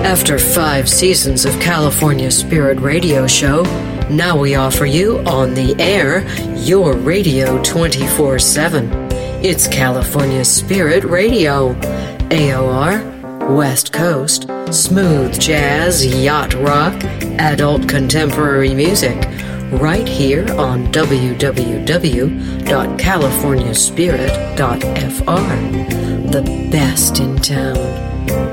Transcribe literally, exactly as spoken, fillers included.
After five seasons of California Spirit Radio Show, now we offer you on the air your radio twenty-four seven. It's California Spirit Radio. A O R, West Coast, smooth jazz, yacht rock, adult contemporary music. Right here on w w w dot california spirit dot f r. The best in town.